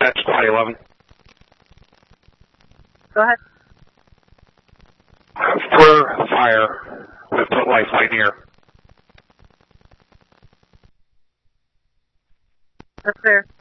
That's Squad 11. Go ahead. For fire, we put lifeline here. That's fair.